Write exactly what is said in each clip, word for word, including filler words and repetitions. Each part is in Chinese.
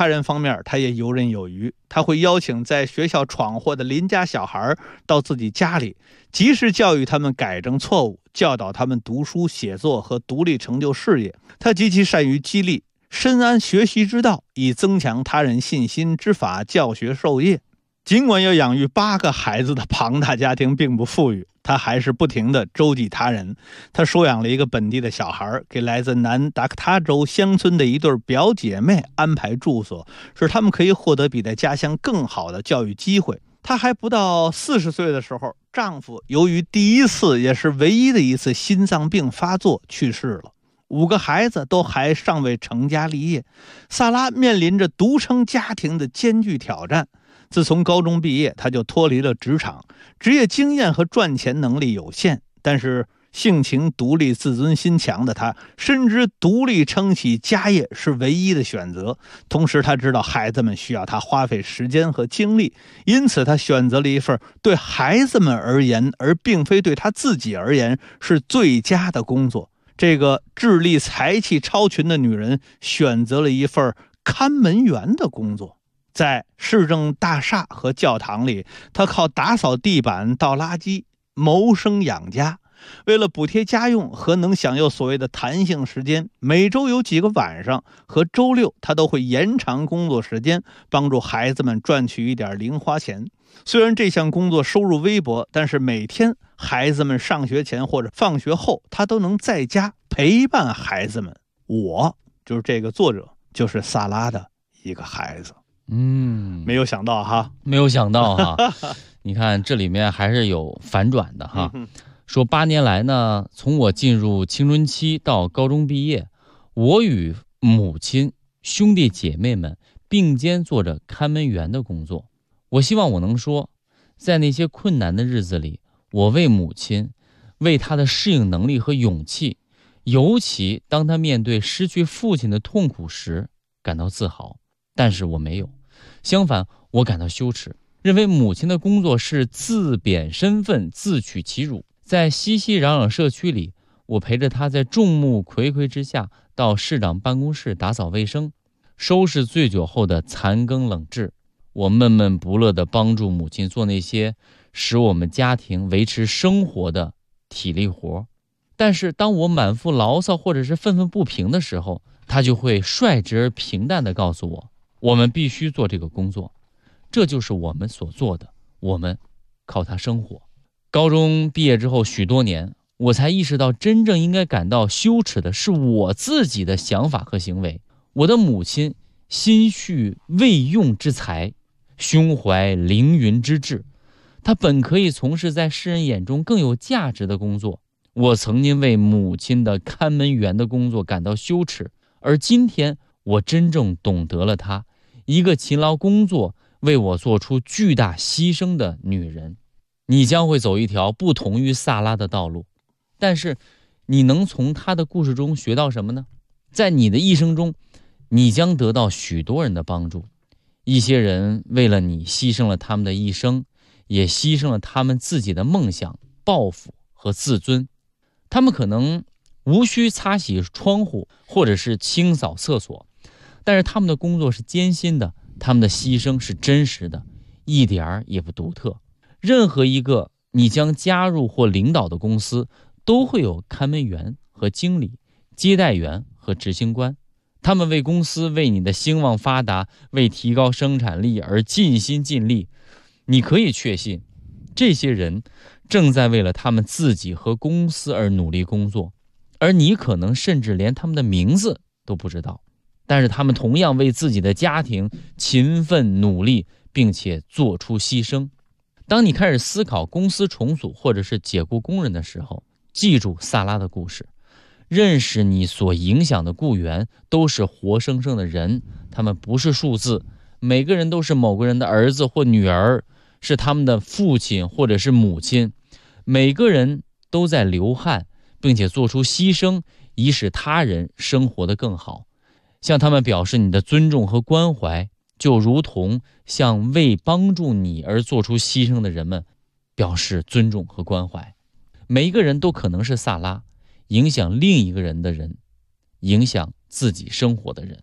他人方面，他也游刃有余。他会邀请在学校闯祸的邻家小孩到自己家里，及时教育他们改正错误，教导他们读书写作和独立成就事业。他极其善于激励，深谙学习之道，以增强他人信心之法教学授业。尽管要养育八个孩子的庞大家庭并不富裕，他还是不停地周济他人。他收养了一个本地的小孩，给来自南达科他州乡村的一对表姐妹安排住所，使他们可以获得比在家乡更好的教育机会。她还不到四十岁的时候，丈夫由于第一次也是唯一的一次心脏病发作去世了。五个孩子都还尚未成家立业，萨拉面临着独撑家庭的艰巨挑战。自从高中毕业，他就脱离了职场，职业经验和赚钱能力有限，但是性情独立、自尊心强的他，深知独立撑起家业是唯一的选择。同时，他知道孩子们需要他花费时间和精力，因此他选择了一份对孩子们而言，而并非对他自己而言是最佳的工作。这个智力才气超群的女人选择了一份看门员的工作。在市政大厦和教堂里，他靠打扫地板、倒垃圾谋生养家。为了补贴家用和能享有所谓的弹性时间，每周有几个晚上和周六，他都会延长工作时间，帮助孩子们赚取一点零花钱。虽然这项工作收入微薄，但是每天孩子们上学前或者放学后，他都能在家陪伴孩子们。我就是这个作者，就是萨拉的一个孩子。 嗯， 没有想到哈， 没有想到哈，你看这里面还是有反转的哈。嗯、说八年来呢，从我进入青春期到高中毕业，我与母亲、兄弟姐妹们并肩做着看门员的工作。我希望我能说，在那些困难的日子里，我为母亲，为她的适应能力和勇气，尤其当她面对失去父亲的痛苦时，感到自豪。但是我没有。相反，我感到羞耻，认为母亲的工作是自贬身份、自取其辱。在熙熙攘攘社区里，我陪着她在众目睽睽之下到市长办公室打扫卫生，收拾醉酒后的残羹冷炙。我闷闷不乐地帮助母亲做那些使我们家庭维持生活的体力活。但是当我满腹牢骚或者是愤愤不平的时候，她就会率直而平淡地告诉我，我们必须做这个工作，这就是我们所做的，我们靠它生活。高中毕业之后许多年，我才意识到真正应该感到羞耻的是我自己的想法和行为。我的母亲心蓄未用之才，胸怀凌云之志，她本可以从事在世人眼中更有价值的工作。我曾经为母亲的看门员的工作感到羞耻，而今天我真正懂得了她，一个勤劳工作为我做出巨大牺牲的女人。你将会走一条不同于萨拉的道路，但是你能从她的故事中学到什么呢？在你的一生中，你将得到许多人的帮助。一些人为了你牺牲了他们的一生，也牺牲了他们自己的梦想、抱负和自尊。他们可能无需擦洗窗户或者是清扫厕所，但是他们的工作是艰辛的，他们的牺牲是真实的，一点儿也不独特。任何一个你将加入或领导的公司，都会有看门员和经理、接待员和执行官，他们为公司、为你的兴旺发达、为提高生产力而尽心尽力。你可以确信，这些人正在为了他们自己和公司而努力工作，而你可能甚至连他们的名字都不知道，但是他们同样为自己的家庭勤奋努力，并且做出牺牲。当你开始思考公司重组或者是解雇工人的时候，记住萨拉的故事，认识你所影响的雇员都是活生生的人，他们不是数字，每个人都是某个人的儿子或女儿，是他们的父亲或者是母亲，每个人都在流汗，并且做出牺牲，以使他人生活得更好。向他们表示你的尊重和关怀，就如同向为帮助你而做出牺牲的人们表示尊重和关怀。每一个人都可能是萨拉，影响另一个人的人，影响自己生活的人。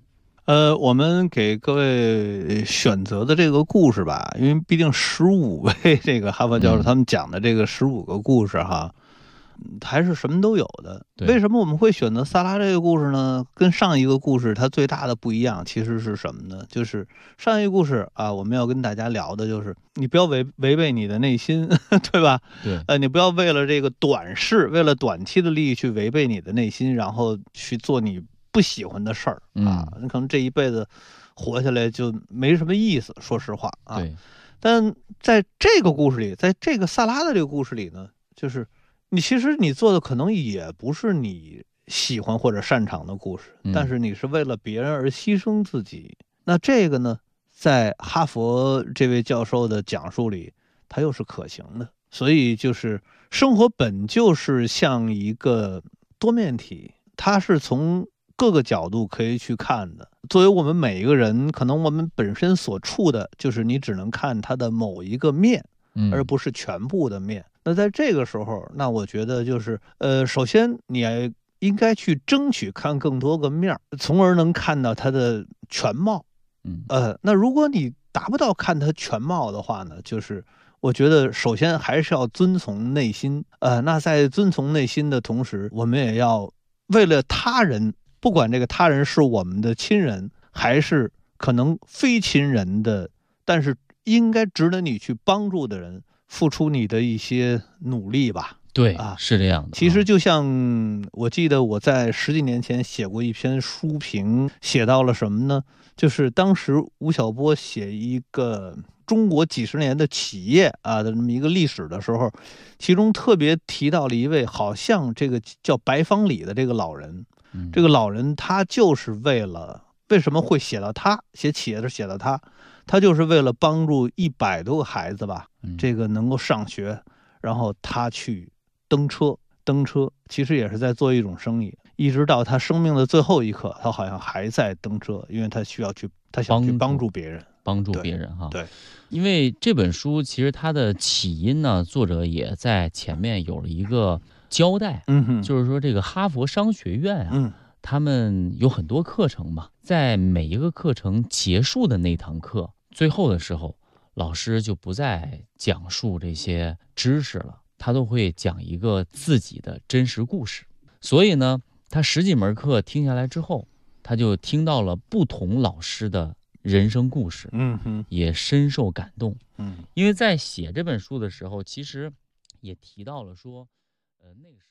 呃，我们给各位选择的这个故事吧，因为毕竟十五位这个哈佛教授他们讲的这个十五个故事哈，嗯、还是什么都有的。为什么我们会选择萨拉这个故事呢？跟上一个故事它最大的不一样其实是什么呢？就是上一个故事啊，我们要跟大家聊的就是你不要违违背你的内心，对吧？ 对， 呃，你不要为了这个短视，为了短期的利益去违背你的内心，然后去做你不喜欢的事儿啊，你可能这一辈子活下来就没什么意思，说实话啊。 对。 但在这个故事里，在这个萨拉的这个故事里呢，就是你其实你做的可能也不是你喜欢或者擅长的故事， 嗯、 但是你是为了别人而牺牲自己。那这个呢，在哈佛这位教授的讲述里，它又是可行的。所以就是生活本就是像一个多面体，它是从各个角度可以去看的。作为我们每一个人，可能我们本身所处的就是你只能看它的某一个面，而不是全部的面。嗯、那在这个时候，那我觉得就是呃，首先你应该去争取看更多个面，从而能看到它的全貌。 嗯， 呃，那如果你达不到看它全貌的话呢，就是我觉得首先还是要遵从内心。呃，那在遵从内心的同时，我们也要为了他人，不管这个他人是我们的亲人还是可能非亲人的，但是应该值得你去帮助的人，付出你的一些努力吧。 对啊， 是这样的。 其实就像我记得我在十几年前写过一篇书评，写到了什么呢？就是当时吴晓波写一个中国几十年的企业啊的这么一个历史的时候，其中特别提到了一位好像这个叫白方礼的这个老人。 嗯、 这个老人他就是为了，为什么会写到他写企业的写到他，他就是为了帮助一百多个孩子吧， 嗯、 这个能够上学，然后他去登车，登车其实也是在做一种生意，一直到他生命的最后一刻，他好像还在登车，因为他需要去，他想去帮助别人， 帮助别人哈。 对， 因为这本书其实它的起因呢，作者也在前面有了一个交代， 嗯哼， 就是说这个哈佛商学院啊， 嗯， 他们有很多课程嘛，在每一个课程结束的那堂课最后的时候，老师就不再讲述这些知识了。他都会讲一个自己的真实故事，所以呢，他十几门课听下来之后，他就听到了不同老师的人生故事， 嗯哼，也深受感动， 嗯， 因为在写这本书的时候，其实也提到了说，呃，那个时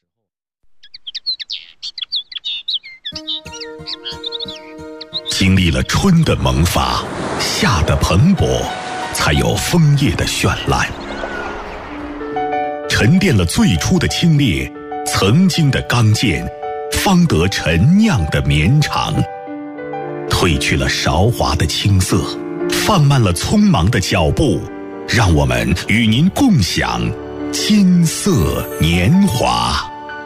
候经历了春的萌发，夏的蓬勃，才有枫叶的绚烂。沉淀了最初的清冽，曾经的刚健，方得陈酿的绵长。褪去了韶华的青涩，放慢了匆忙的脚步，让我们与您共享金色年华。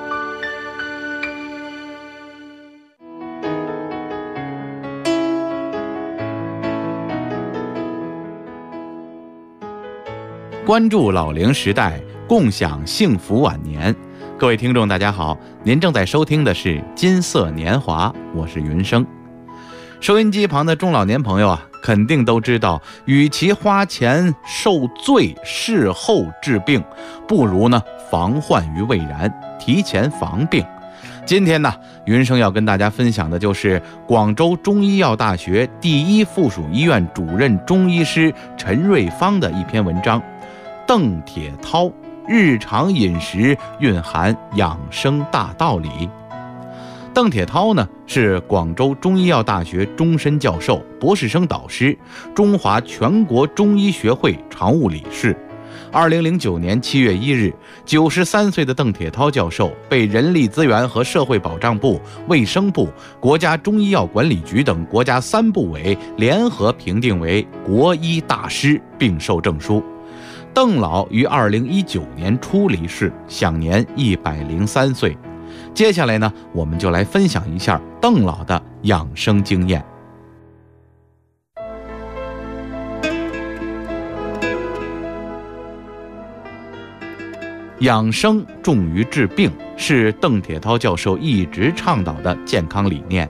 关注老龄时代，共享幸福晚年。各位听众大家好，您正在收听的是金色年华，我是云生。收音机旁的中老年朋友啊，肯定都知道，与其花钱受罪事后治病，不如呢防患于未然，提前防病。今天呢，云生要跟大家分享的就是广州中医药大学第一附属医院主任中医师陈瑞芳的一篇文章，邓铁涛日常饮食蕴含养生大道理。邓铁涛呢是广州中医药大学终身教授、博士生导师，中华全国中医学会常务理事。二零零九年七月一日，九十三岁的邓铁涛教授被人力资源和社会保障部、卫生部、国家中医药管理局等国家三部委联合评定为国医大师，并授证书。邓老于二零一九年初离世，享年一百零三岁。接下来呢，我们就来分享一下邓老的养生经验。养生重于治病，是邓铁涛教授一直倡导的健康理念。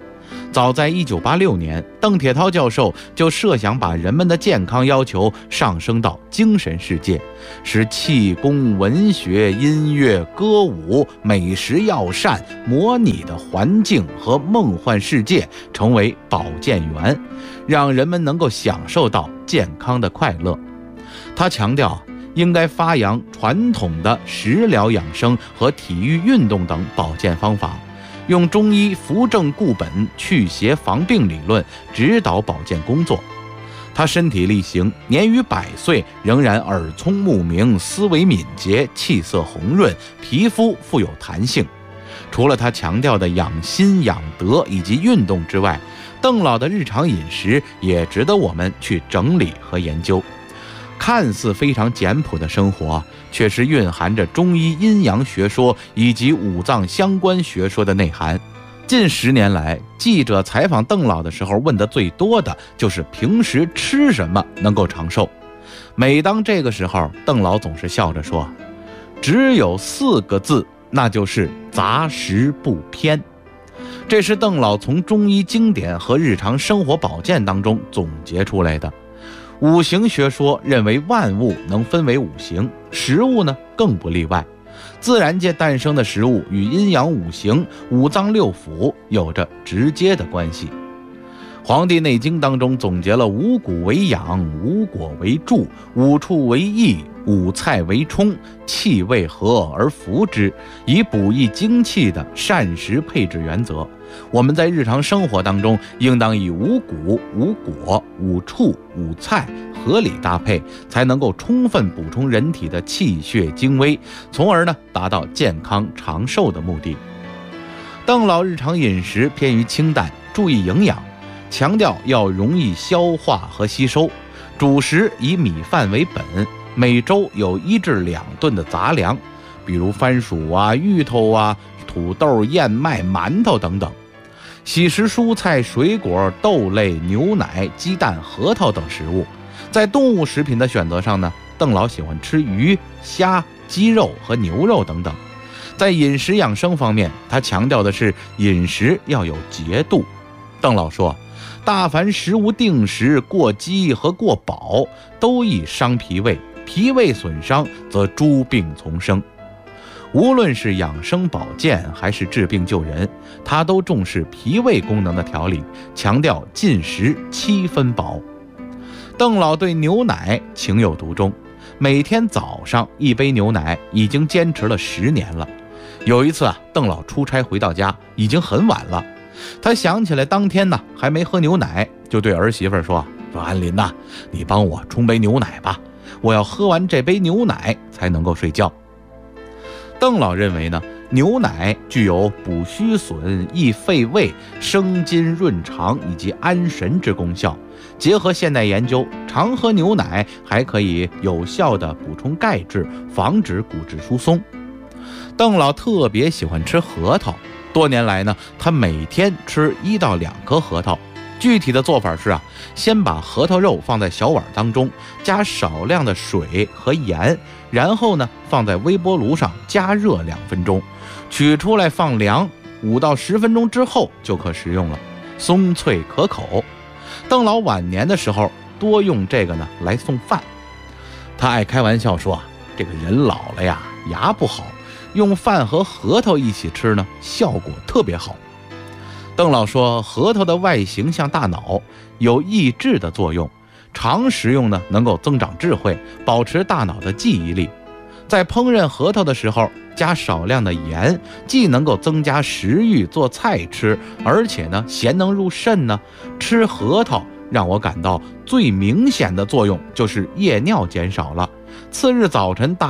早在一九八六年，邓铁涛教授就设想把人们的健康要求上升到精神世界，使气功、文学、音乐、歌舞、美食药膳、模拟的环境和梦幻世界成为保健园，让人们能够享受到健康的快乐。他强调应该发扬传统的食疗养生和体育运动等保健方法，用中医扶正固本、祛邪防病理论指导保健工作。他身体力行，年逾百岁，仍然耳聪目明，思维敏捷，气色红润，皮肤富有弹性。除了他强调的养心养德以及运动之外，邓老的日常饮食也值得我们去整理和研究。看似非常简朴的生活，却是蕴含着中医阴阳学说以及五脏相关学说的内涵。近十年来，记者采访邓老的时候问的最多的就是平时吃什么能够长寿。每当这个时候，邓老总是笑着说，只有四个字，那就是杂食不偏。这是邓老从中医经典和日常生活保健当中总结出来的。五行学说认为万物能分为五行，食物呢更不例外。自然界诞生的食物与阴阳五行、五脏六腑有着直接的关系。《黄帝内经》当中总结了五谷为养，五果为助，五畜为益，五菜为充，气味和而服之，以补益精气的膳食配置原则。我们在日常生活当中应当以五谷、五果、五畜、五菜合理搭配，才能够充分补充人体的气血精微，从而呢达到健康长寿的目的。邓老日常饮食偏于清淡，注意营养，强调要容易消化和吸收，主食以米饭为本，每周有一至两顿的杂粮，比如番薯啊、芋头啊、土豆、燕麦、馒头等等。喜食蔬菜、水果、豆类、牛奶、鸡蛋、核桃等食物。在动物食品的选择上呢，邓老喜欢吃鱼、虾、鸡肉和牛肉等等。在饮食养生方面，他强调的是饮食要有节度。邓老说，大凡食无定时、过饥和过饱，都易伤脾胃，脾胃损伤则诸病丛生。无论是养生保健还是治病救人，他都重视脾胃功能的调理，强调进食七分饱。邓老对牛奶情有独钟，每天早上一杯牛奶已经坚持了十年了。有一次啊，邓老出差回到家，已经很晚了，他想起来当天呢还没喝牛奶，就对儿媳妇说说安林呐、啊，你帮我冲杯牛奶吧，我要喝完这杯牛奶才能够睡觉。邓老认为呢，牛奶具有补虚损、益肺胃、生津润肠以及安神之功效。结合现代研究，常喝牛奶还可以有效地补充钙质，防止骨质疏松。邓老特别喜欢吃核桃，多年来呢，他每天吃一到两颗核桃。具体的做法是啊，先把核桃肉放在小碗当中，加少量的水和盐，然后呢放在微波炉上加热两分钟，取出来放凉，五到十分钟之后就可食用了，松脆可口。邓老晚年的时候多用这个呢来送饭。他爱开玩笑说啊，这个人老了呀，牙不好，用饭和核桃一起吃呢，效果特别好。邓老说，核桃的外形像大脑，有益智的作用，常食用呢能够增长智慧，保持大脑的记忆力。在烹饪核桃的时候加少量的盐，既能够增加食欲做菜吃，而且呢咸能入肾呢。吃核桃让我感到最明显的作用就是夜尿减少了，次日早晨大